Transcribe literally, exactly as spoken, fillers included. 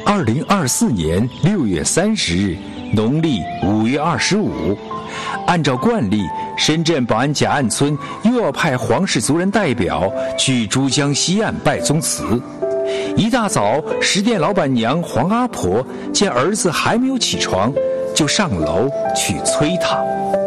二零二四年六月三十日，农历五月二十五，按照惯例，深圳宝安甲岸村又要派黄氏族人代表去珠江西岸拜宗祠。一大早，食店老板娘黄阿婆见儿子还没有起床，就上楼去催他。